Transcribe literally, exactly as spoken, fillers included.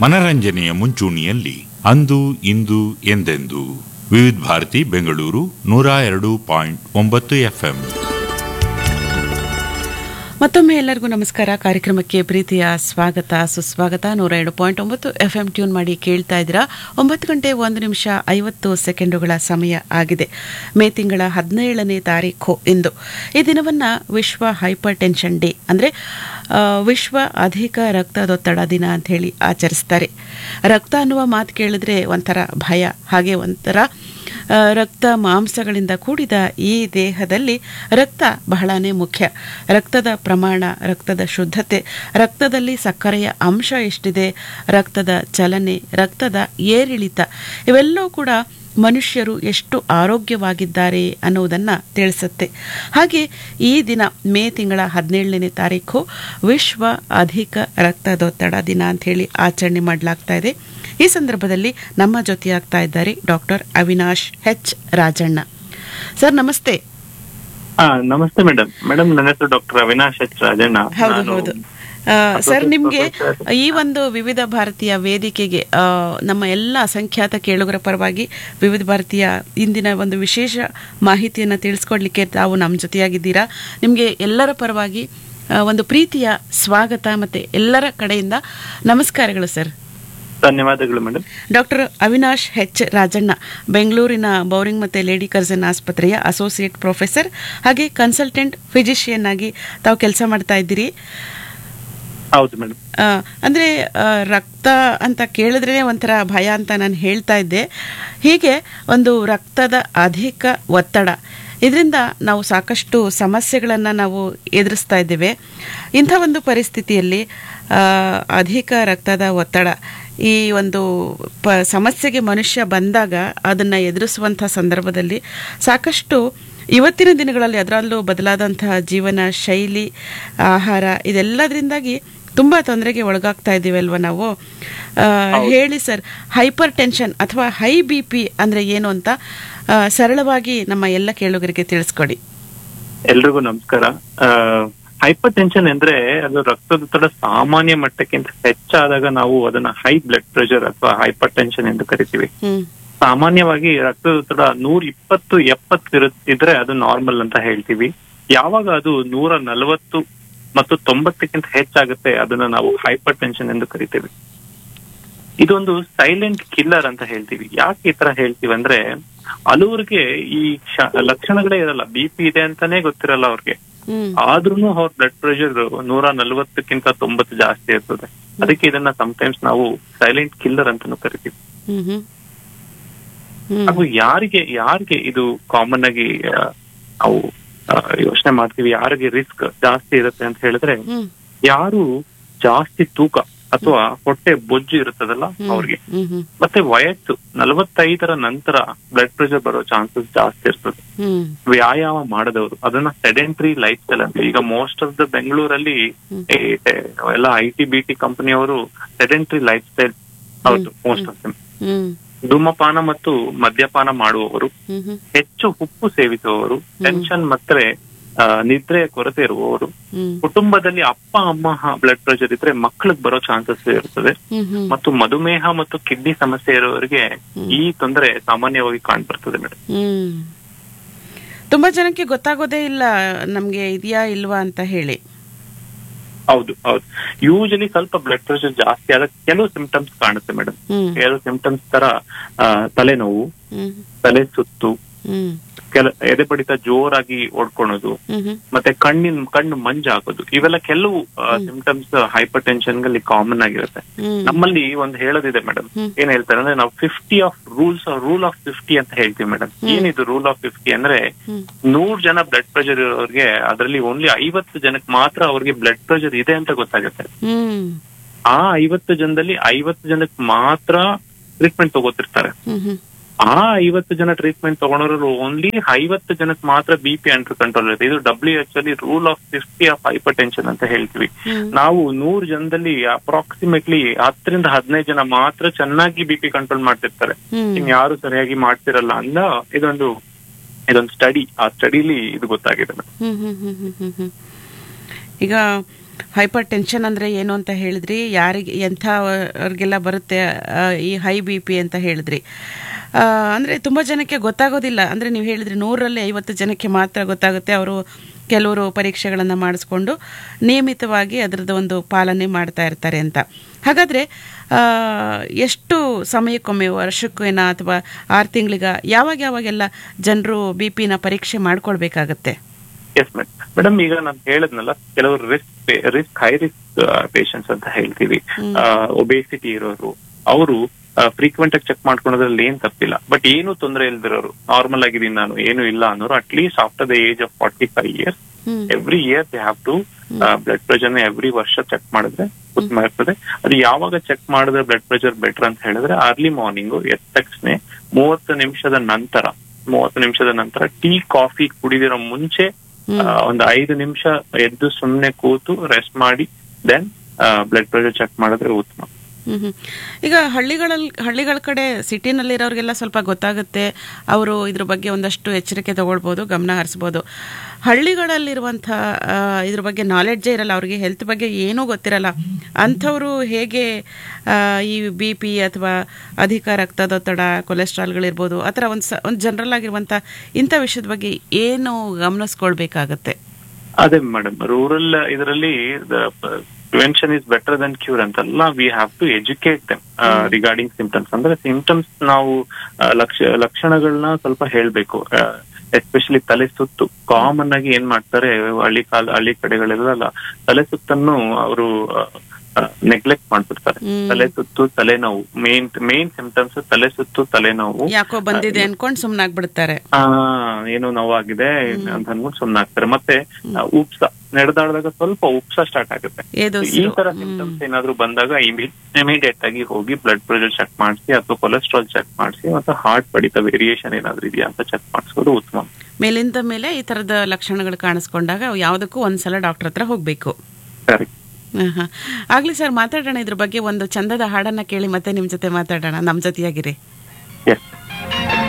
ಮನರಂಜನೆಯ ಮುಂಚೂಣಿಯಲ್ಲಿ ಅಂದು ಇಂದು ಎಂದೆಂದು ವಿವಿಧ ಭಾರತಿ ಬೆಂಗಳೂರು ನೂರ ಎರಡು ಪಾಯಿಂಟ್ ಒಂಬತ್ತು ಎಫ್ಎಂ. ಮತ್ತೊಮ್ಮೆ ಎಲ್ಲರಿಗೂ ನಮಸ್ಕಾರ. ಕಾರ್ಯಕ್ರಮಕ್ಕೆ ಪ್ರೀತಿಯ ಸ್ವಾಗತ ಸುಸ್ವಾಗತ. ನೂರ ಎರಡು ಪಾಯಿಂಟ್ ಒಂಬತ್ತು ಎಫ್ ಎಂ ಟ್ಯೂನ್ ಮಾಡಿ ಕೇಳ್ತಾ ಇದ್ದೀರಾ. ಒಂಬತ್ತು ಗಂಟೆ ಒಂದು ನಿಮಿಷ ಐವತ್ತು ಸೆಕೆಂಡುಗಳ ಸಮಯ ಆಗಿದೆ. ಮೇ ತಿಂಗಳ ಹದಿನೇಳನೇ ತಾರೀಖು ಇಂದು. ಈ ದಿನವನ್ನು ವಿಶ್ವ ಹೈಪರ್ ಟೆನ್ಷನ್ ಡೇ ಅಂದರೆ ವಿಶ್ವ ಅಧಿಕ ರಕ್ತದೊತ್ತಡ ದಿನ ಅಂತ ಹೇಳಿ ಆಚರಿಸ್ತಾರೆ. ರಕ್ತ ಅನ್ನುವ ಮಾತು ಕೇಳಿದ್ರೆ ಒಂಥರ ಭಯ, ಹಾಗೆ ಒಂಥರ ರಕ್ತ ಮಾಂಸಗಳಿಂದ ಕೂಡಿದ ಈ ದೇಹದಲ್ಲಿ ರಕ್ತ ಬಹಳನೇ ಮುಖ್ಯ. ರಕ್ತದ ಪ್ರಮಾಣ, ರಕ್ತದ ಶುದ್ಧತೆ, ರಕ್ತದಲ್ಲಿ ಸಕ್ಕರೆಯ ಅಂಶ ಎಷ್ಟಿದೆ, ರಕ್ತದ ಚಲನೆ, ರಕ್ತದ ಏರಿಳಿತ ಇವೆಲ್ಲವೂ ಕೂಡ ಮನುಷ್ಯರು ಎಷ್ಟು ಆರೋಗ್ಯವಾಗಿದ್ದಾರೆ ಅನ್ನೋದನ್ನು ತಿಳಿಸುತ್ತೆ. ಹಾಗೆ ಈ ದಿನ ಮೇ ತಿಂಗಳ ಹದಿನೇಳನೇ ತಾರೀಕು ವಿಶ್ವ ಅಧಿಕ ರಕ್ತದೊತ್ತಡ ದಿನ ಅಂತ ಹೇಳಿ ಆಚರಣೆ ಮಾಡಲಾಗ್ತಾ ಇದೆ. ಈ ಸಂದರ್ಭದಲ್ಲಿ ನಮ್ಮ ಜೊತೆಯಾಗ್ತಾ ಇದ್ದಾರೆ ಡಾಕ್ಟರ್ ಅವಿನಾಶ್ ಹೆಚ್ ರಾಜಣ್ಣ. ಸರ್ ನಮಸ್ತೆ. ನಮಸ್ತೆ ಮೇಡಮ್. ಮೇಡಮ್ ನನ್ನ ಹೆಸರು ಡಾಕ್ಟರ್ ಅವಿನಾಶ್ ಹೆಚ್ ರಾಜಣ್ಣ. ಹೌದು ಹೌದು ಸರ್, ನಿಮ್ಗೆ ಈ ಒಂದು ವಿವಿಧ ಭಾರತೀಯ ವೇದಿಕೆಗೆ ನಮ್ಮ ಎಲ್ಲ ಅಸಂಖ್ಯಾತ ಕೇಳುಗರ ಪರವಾಗಿ ವಿವಿಧ ಭಾರತೀಯ ಇಂದಿನ ಒಂದು ವಿಶೇಷ ಮಾಹಿತಿಯನ್ನು ತಿಳಿಸ್ಕೊಡ್ಲಿಕ್ಕೆ ತಾವು ನಮ್ಮ ಜೊತೆಯಾಗಿದ್ದೀರಾ. ನಿಮಗೆ ಎಲ್ಲರ ಪರವಾಗಿ ಒಂದು ಪ್ರೀತಿಯ ಸ್ವಾಗತ ಮತ್ತೆ ಎಲ್ಲರ ಕಡೆಯಿಂದ ನಮಸ್ಕಾರಗಳು ಸರ್. ಧನ್ಯವಾದಗಳು ಮೇಡಮ್. ಡಾಕ್ಟರ್ ಅವಿನಾಶ್ ಹೆಚ್ ರಾಜಣ್ಣ ಬೆಂಗಳೂರಿನ ಬೌರಿಂಗ್ ಮತ್ತೆ ಲೇಡಿ ಕರ್ಜನ್ ಆಸ್ಪತ್ರೆಯ ಅಸೋಸಿಯೇಟ್ ಪ್ರೊಫೆಸರ್ ಹಾಗೆ ಕನ್ಸಲ್ಟೆಂಟ್ ಫಿಸಿಷಿಯನ್ ಆಗಿ ತಾವು ಕೆಲಸ ಮಾಡ್ತಾ ಇದ್ದೀರಿ. ಹೌದು ಮೇಡಮ್. ಅಂದ್ರೆ ರಕ್ತ ಅಂತ ಕೇಳಿದ್ರೆ ಒಂಥರ ಭಯ ಅಂತ ನಾನು ಹೇಳ್ತಾ ಇದ್ದೆ. ಹೀಗೆ ಒಂದು ರಕ್ತದ ಅಧಿಕ ಒತ್ತಡ, ಇದರಿಂದ ನಾವು ಸಾಕಷ್ಟು ಸಮಸ್ಯೆಗಳನ್ನು ನಾವು ಎದುರಿಸ್ತಾ ಇದ್ದೇವೆ. ಇಂಥ ಒಂದು ಪರಿಸ್ಥಿತಿಯಲ್ಲಿ ಅಧಿಕ ರಕ್ತದ ಒತ್ತಡ ಈ ಒಂದು ಪ ಸಮಸ್ಯೆಗೆ ಮನುಷ್ಯ ಬಂದಾಗ ಅದನ್ನು ಎದುರಿಸುವಂಥ ಸಂದರ್ಭದಲ್ಲಿ ಸಾಕಷ್ಟು ಇವತ್ತಿನ ದಿನಗಳಲ್ಲಿ ಅದರಲ್ಲೂ ಬದಲಾದಂತಹ ಜೀವನ ಶೈಲಿ, ಆಹಾರ ಇದೆಲ್ಲದರಿಂದಾಗಿ ತುಂಬ ತೊಂದರೆಗೆ ಒಳಗಾಗ್ತಾ ಇದ್ದೀವಿ ಅಲ್ವಾ ನಾವು. ಹೇಳಿ ಸರ್, ಹೈಪರ್ ಟೆನ್ಷನ್ ಅಥವಾ ಹೈ ಬಿ ಪಿ ಅಂದರೆ ಏನು ಅಂತ ಸರಳವಾಗಿ ನಮ್ಮ ಎಲ್ಲ ಕೇಳುಗರಿಗೆ ತಿಳಿಸ್ಕೊಡಿ. ಎಲ್ರಿಗೂ ನಮಸ್ಕಾರ. ಹೈಪರ್ ಟೆನ್ಷನ್ ಅಂದ್ರೆ ಅದು ರಕ್ತದೊತ್ತಡ ಸಾಮಾನ್ಯ ಮಟ್ಟಕ್ಕಿಂತ ಹೆಚ್ಚಾದಾಗ ನಾವು ಅದನ್ನ ಹೈ ಬ್ಲಡ್ ಪ್ರೆಷರ್ ಅಥವಾ ಹೈಪರ್ ಟೆನ್ಷನ್ ಎಂದು ಕರಿತೀವಿ. ಸಾಮಾನ್ಯವಾಗಿ ರಕ್ತದೊತ್ತಡ ನೂರ ಇಪ್ಪತ್ತು ಎಪ್ಪತ್ತು ಇದ್ರೆ ಅದು ನಾರ್ಮಲ್ ಅಂತ ಹೇಳ್ತೀವಿ. ಯಾವಾಗ ಅದು ನೂರ ನಲವತ್ತು ಮತ್ತು ತೊಂಬತ್ತಕ್ಕಿಂತ ಹೆಚ್ಚಾಗುತ್ತೆ ಅದನ್ನ ನಾವು ಹೈಪರ್ ಟೆನ್ಷನ್ ಎಂದು ಕರಿತೀವಿ. ಇದೊಂದು ಸೈಲೆಂಟ್ ಕಿಲ್ಲರ್ ಅಂತ ಹೇಳ್ತೀವಿ. ಯಾಕೆ ಈ ತರ ಹೇಳ್ತೀವಿ ಅಂದ್ರೆ ಹಲವರಿಗೆ ಈ ಲಕ್ಷಣಗಳೇ ಇರಲ್ಲ, ಬಿ ಪಿ ಇದೆ ಅಂತಾನೆ ಗೊತ್ತಿರಲ್ಲ ಅವ್ರಿಗೆ. ಆದ್ರೂನು ಅವ್ರ ಬ್ಲಡ್ ಪ್ರೆಷರ್ ನೂರ ನಲವತ್ತಕ್ಕಿಂತ ತೊಂಬತ್ತು ಜಾಸ್ತಿ ಇರ್ತದೆ. ಅದಕ್ಕೆ ಇದನ್ನ ಸಮಟೈಮ್ಸ್ ನಾವು ಸೈಲೆಂಟ್ ಕಿಲ್ಲರ್ ಅಂತಾನು ಕರಿತೀವಿ. ಹಾಗೂ ಯಾರಿಗೆ ಯಾರಿಗೆ ಇದು ಕಾಮನ್ ಆಗಿ ನಾವು ಯೋಚನೆ ಮಾಡ್ತೀವಿ, ಯಾರಿಗೆ ರಿಸ್ಕ್ ಜಾಸ್ತಿ ಇರುತ್ತೆ ಅಂತ ಹೇಳಿದ್ರೆ ಯಾರು ಜಾಸ್ತಿ ತೂಕ ಅಥವಾ ಹೊಟ್ಟೆ ಬೊಜ್ಜು ಇರುತ್ತದಲ್ಲ ಅವ್ರಿಗೆ, ಮತ್ತೆ ವಯಸ್ಸು ನಲವತ್ತೈದರ ನಂತರ ಬ್ಲಡ್ ಪ್ರೆಷರ್ ಬರೋ ಚಾನ್ಸಸ್ ಜಾಸ್ತಿ ಇರ್ತದೆ. ವ್ಯಾಯಾಮ ಮಾಡದವರು, ಅದನ್ನ ಸೆಡೆಂಟ್ರಿ ಲೈಫ್ ಸ್ಟೈಲ್ ಅಂತ. ಈಗ ಮೋಸ್ಟ್ ಆಫ್ ದ ಬೆಂಗಳೂರಲ್ಲಿ ಎಲ್ಲ ಐ ಟಿ ಬಿ ಟಿ ಕಂಪನಿಯವರು ಸೆಡೆಂಟ್ರಿ ಲೈಫ್ ಸ್ಟೈಲ್. ಹೌದು, ಮೋಸ್ಟ್ ಆಫ್ ದಮ್. ಧೂಮಪಾನ ಮತ್ತು ಮದ್ಯಪಾನ ಮಾಡುವವರು, ಹೆಚ್ಚು ಉಪ್ಪು ಸೇವಿಸುವವರು, ಟೆನ್ಷನ್ ಮತ್ತೆ ನಿದ್ರೆಯ ಕೊರತೆ ಇರುವವರು, ಕುಟುಂಬದಲ್ಲಿ ಅಪ್ಪ ಅಮ್ಮ ಬ್ಲಡ್ ಪ್ರೆಷರ್ ಇದ್ರೆ ಮಕ್ಕಳಿಗೆ ಬರೋ ಚಾನ್ಸಸ್ ಇರ್ತದೆ, ಮತ್ತು ಮಧುಮೇಹ ಮತ್ತು ಕಿಡ್ನಿ ಸಮಸ್ಯೆ ಇರೋರಿಗೆ ಈ ತೊಂದರೆ ಸಾಮಾನ್ಯವಾಗಿ ಕಾಣ್ಬರ್ತದೆ ಮೇಡಮ್. ತುಂಬಾ ಜನಕ್ಕೆ ಗೊತ್ತಾಗೋದೇ ಇಲ್ಲ ನಮ್ಗೆ ಇದೆಯಾ ಇಲ್ವಾ ಅಂತ ಹೇಳಿ. ಹೌದು ಹೌದು ಯೂಶಲಿ ಸ್ವಲ್ಪ ಬ್ಲಡ್ ಪ್ರೆಷರ್ ಜಾಸ್ತಿ ಆದ ಕೆಲವು ಸಿಂಪ್ಟಮ್ಸ್ ಕಾಣುತ್ತೆ ಮೇಡಮ್. ಕೆಲವು ಸಿಂಪ್ಟಮ್ಸ್ ತರ ತಲೆನೋವು, ತಲೆ ಸುತ್ತು, ಕೆಲ ಎದೆ ಬಡಿತ ಜೋರಾಗಿ ಓಡ್ಕೊಳೋದು, ಮತ್ತೆ ಕಣ್ಣಿನ ಕಣ್ಣು ಮಂಜಾಗೋದು, ಇವೆಲ್ಲ ಕೆಲವು ಸಿಂಪ್ಟಮ್ಸ್ ಹೈಪರ್ ಟೆನ್ಷನ್ ನಲ್ಲಿ ಕಾಮನ್ ಆಗಿರುತ್ತೆ. ನಮ್ಮಲ್ಲಿ ಒಂದು ಹೇಳೋದಿದೆ ಮೇಡಮ್. ಏನ್ ಹೇಳ್ತಾರೆ ಅಂದ್ರೆ ನಾವು fifty of rules rule of fifty ಅಂತ ಹೇಳ್ತೀವಿ ಮೇಡಮ್. ಏನಿದು ರೂಲ್ ಆಫ್ ಫಿಫ್ಟಿ ಅಂದ್ರೆ ನೂರ್ ಜನ ಬ್ಲಡ್ ಪ್ರೆಷರ್ ಇರೋರಿಗೆ ಅದರಲ್ಲಿ ಓನ್ಲಿ ಐವತ್ತು ಜನಕ್ಕೆ ಮಾತ್ರ ಅವ್ರಿಗೆ ಬ್ಲಡ್ ಪ್ರೆಷರ್ ಇದೆ ಅಂತ ಗೊತ್ತಾಗುತ್ತೆ. ಆ ಐವತ್ತು ಜನದಲ್ಲಿ ಐವತ್ತು ಜನಕ್ಕೆ ಮಾತ್ರ ಟ್ರೀಟ್ಮೆಂಟ್ ತಗೋತಿರ್ತಾರೆ. ಆ ಐವತ್ತು ಜನ ಟ್ರೀಟ್ಮೆಂಟ್ ತಗೊಂಡ್ರು ಓನ್ಲಿ ಐವತ್ತು ಜನಕ್ಕೆ ಮಾತ್ರ ಬಿ ಪಿ ಅಂಡರ್ ಕಂಟ್ರೋಲ್ ಇರುತ್ತೆ. ಇದು ಡಬ್ಲ್ಯೂ ಎಚ್ ಅಲ್ಲಿ rule of fifty of hyper tension ಅಂತ ಹೇಳ್ತೀವಿ. ನಾವು ನೂರು ಜನದಲ್ಲಿ ಅಪ್ರಾಕ್ಸಿಮೇಟ್ಲಿ ಹತ್ತರಿಂದ ಹದಿನೈದು ಜನ ಮಾತ್ರ ಚೆನ್ನಾಗಿ ಬಿ ಪಿ ಕಂಟ್ರೋಲ್ ಮಾಡ್ತಿರ್ತಾರೆ, ಇನ್ ಯಾರು ಸರಿಯಾಗಿ ಮಾಡ್ತಿರಲ್ಲ ಅಂದ ಇದೊಂದು ಇದೊಂದು ಸ್ಟಡಿ. ಆ ಸ್ಟಡಿಲಿ ಇದು ಗೊತ್ತಾಗಿದೆ. ಈಗ ಹೈಪರ್ ಟೆನ್ಷನ್ ಅಂದರೆ ಏನು ಅಂತ ಹೇಳಿದ್ರಿ, ಯಾರಿಗೆ ಎಂಥವ್ರಿಗೆಲ್ಲ ಬರುತ್ತೆ ಆ, ಈ ಹೈ ಬಿ ಪಿ ಅಂತ ಹೇಳಿದ್ರಿ. ಅಂದರೆ ತುಂಬ ಜನಕ್ಕೆ ಗೊತ್ತಾಗೋದಿಲ್ಲ. ಅಂದರೆ ನೀವು ಹೇಳಿದ್ರಿ ನೂರರಲ್ಲಿ ಐವತ್ತು ಜನಕ್ಕೆ ಮಾತ್ರ ಗೊತ್ತಾಗುತ್ತೆ. ಅವರು ಕೆಲವರು ಪರೀಕ್ಷೆಗಳನ್ನು ಮಾಡಿಸ್ಕೊಂಡು ನಿಯಮಿತವಾಗಿ ಅದರದ್ದು ಒಂದು ಪಾಲನೆ ಮಾಡ್ತಾ ಇರ್ತಾರೆ ಅಂತ. ಹಾಗಾದರೆ ಎಷ್ಟು ಸಮಯಕ್ಕೊಮ್ಮೆ, ವರ್ಷಕ್ಕೇನ ಅಥವಾ ಆರು ತಿಂಗಳಿಗ, ಯಾವಾಗ ಯಾವಾಗೆಲ್ಲ ಜನರು ಬಿ ಪಿನ ಪರೀಕ್ಷೆ ಮಾಡ್ಕೊಳ್ಬೇಕಾಗತ್ತೆ? ಎಸ್ ಮೇಡಮ್ ಮೇಡಮ್ ಈಗ ನಾನು ಹೇಳದ್ನಲ್ಲ, ಕೆಲವರು risk risk high risk patients ಅಂತ ಹೇಳ್ತೀವಿ, ಒಬೇಸಿಟಿ ಇರೋರು, ಅವರು ಫ್ರೀಕ್ವೆಂಟ್ ಆಗಿ ಚೆಕ್ ಮಾಡ್ಕೊಳೋದ್ರಲ್ಲಿ ಏನ್ ತಪ್ಪಿಲ್ಲ. ಬಟ್ ಏನು ತೊಂದರೆ ಇಲ್ದಿರೋರು, ನಾರ್ಮಲ್ ಆಗಿದ್ದೀನಿ ನಾನು, ಏನು ಇಲ್ಲ ಅನ್ನೋರು, at least after the age of forty five years every year they have to blood pressure ನ ಎವ್ರಿ ವರ್ಷ ಚೆಕ್ ಮಾಡಿದ್ರೆ ಉತ್ತಮ ಇರ್ತದೆ. ಅದು ಯಾವಾಗ ಚೆಕ್ ಮಾಡಿದ್ರೆ ಬ್ಲಡ್ ಪ್ರೆಷರ್ ಬೆಟರ್ ಅಂತ ಹೇಳಿದ್ರೆ, ಅರ್ಲಿ ಮಾರ್ನಿಂಗು ಎದ್ದ ತಕ್ಷಣ ಮೂವತ್ತು ನಿಮಿಷದ ನಂತರ ಮೂವತ್ತು ನಿಮಿಷದ ನಂತರ ಟೀ ಕಾಫಿ ಕುಡಿದಿರೋ ಮುಂಚೆ ಒಂದು ಐದು ನಿಮಿಷ ಎದ್ದು ಸುಮ್ಮನೆ ಕೂತು ರೆಸ್ಟ್ ಮಾಡಿ ದೆನ್ ಬ್ಲಡ್ ಪ್ರೆಷರ್ ಚೆಕ್ ಮಾಡಿದ್ರೆ ಉತ್ತಮ. ಹ್ಮ್ ಈಗ ಹಳ್ಳಿಗಳಲ್ಲಿ ಹಳ್ಳಿಗಳ ಕಡೆ ಸಿಟಿನಲ್ಲಿರೋರಿಗೆಲ್ಲ ಸ್ವಲ್ಪ ಗೊತ್ತಾಗುತ್ತೆ, ಅವರು ಇದ್ರ ಬಗ್ಗೆ ಒಂದಷ್ಟು ಎಚ್ಚರಿಕೆ ತಗೊಳ್ಬೋದು, ಗಮನ ಹರಿಸ್ಬೋದು. ಹಳ್ಳಿಗಳಲ್ಲಿರುವಂಥ ಇದ್ರ ಬಗ್ಗೆ ನಾಲೆಡ್ಜೇ ಇರಲ್ಲ, ಅವ್ರಿಗೆ ಹೆಲ್ತ್ ಬಗ್ಗೆ ಏನೂ ಗೊತ್ತಿರಲ್ಲ. ಅಂಥವರು ಹೇಗೆ ಈ ಬಿ ಪಿ ಅಥವಾ ಅಧಿಕ ರಕ್ತದೊತ್ತಡ, ಕೊಲೆಸ್ಟ್ರಾಲ್ಗಳಿರ್ಬೋದು, ಆ ಥರ ಒಂದು ಸ ಒಂದು ಜನರಲ್ ಆಗಿರುವಂಥ ಇಂಥ ವಿಷಯದ ಬಗ್ಗೆ ಏನು ಗಮನಿಸ್ಕೊಳ್ಬೇಕಾಗತ್ತೆ? ಅದೇ ಮೇಡಮ್, ರೂರಲ್ ಇದರಲ್ಲಿ prevention is better than cure ಅಂತಲ್ಲ. We have to educate them regarding symptoms. ಅಂದ್ರೆ ಸಿಂಪ್ಟಮ್ಸ್ ನಾವು ಲಕ್ಷ ಲಕ್ಷಣಗಳನ್ನ ಸ್ವಲ್ಪ ಹೇಳ್ಬೇಕು. ಎಸ್ಪೆಷಲಿ ತಲೆ ಸುತ್ತು ಕಾಮನ್ ಆಗಿ ಏನ್ ಮಾಡ್ತಾರೆ ಹಳ್ಳಿ ಕಾಲ ಹಳ್ಳಿ ಕಡೆಗಳೆಲ್ಲ, ತಲೆ ಸುತ್ತನ್ನು ಅವರು ನೆಗ್ಲೆಕ್ಟ್ ಮಾಡ್ಬಿಡ್ತಾರೆ. ತಲೆ ಸುತ್ತು, ತಲೆನೋವು, ಮೇನ್ ಮೇನ್ ಸಿಂಪ್ಟಮ್ಸ್ ತಲೆ ಸುತ್ತು, ತಲೆನೋವು, ಯಾಕೋ ಬಂದಿದೆ ಅನ್ಕೊಂಡ್ ಸುಮ್ನಾಗ್ಬಿಡ್ತಾರೆ. ಆ ಏನು ನೋವಾಗಿದೆ ಅಂತ ಅನ್ಕೊಂಡು ಸುಮ್ನಾಗ್ತಾರೆ. ಮತ್ತೆ ಉಪ್ಸ, ನಡೆದಾಡಿದಾಗ ಸ್ವಲ್ಪ ಉಪ್ಸ ಸ್ಟಾರ್ಟ್ ಆಗುತ್ತೆ. ಈ ತರ ಸಿಂಪ್ಟಮ್ಸ್ ಏನಾದ್ರು ಬಂದಾಗ ಇಮಿಡಿಯೇಟ್ ಆಗಿ ಹೋಗಿ ಬ್ಲಡ್ ಪ್ರೆಷರ್ ಚೆಕ್ ಮಾಡಿಸಿ ಅಥವಾ ಕೊಲೆಸ್ಟ್ರಾಲ್ ಚೆಕ್ ಮಾಡಿಸಿ ಮತ್ತೆ ಹಾರ್ಟ್ ಬಡಿತ ವೇರಿಯೇಷನ್ ಏನಾದ್ರು ಇದೆಯಾ ಅಂತ ಚೆಕ್ ಮಾಡಿಸೋದು ಉತ್ತಮ. ಮೇಲಿಂದ ಮೇಲೆ ಈ ತರದ ಲಕ್ಷಣಗಳು ಕಾಣಿಸ್ಕೊಂಡಾಗ ಯಾವುದಕ್ಕೂ ಒಂದ್ಸಲ ಡಾಕ್ಟರ್ ಹತ್ರ ಹೋಗ್ಬೇಕು. ಸರಿ, ಹಾ ಆಗ್ಲಿ ಸರ್, ಮಾತಾಡೋಣ ಇದ್ರ ಬಗ್ಗೆ. ಒಂದು ಚಂದದ ಹಾಡನ್ನ ಕೇಳಿ ಮತ್ತೆ ನಿಮ್ ಜೊತೆ ಮಾತಾಡೋಣ. ನಮ್ ಜೊತೆಯಾಗಿರಿ. ಎಸ್.